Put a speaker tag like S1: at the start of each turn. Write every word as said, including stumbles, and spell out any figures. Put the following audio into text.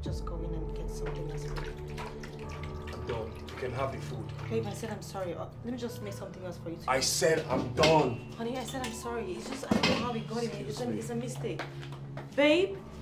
S1: just go in and get something else for you.
S2: I'm done. You can have the food.
S1: Babe, I said I'm sorry. Uh, let me just make something else for you. Too.
S2: I said I'm done.
S1: Honey, I said I'm sorry. It's just, I don't know how we got it. It's a, it's a mistake. Babe?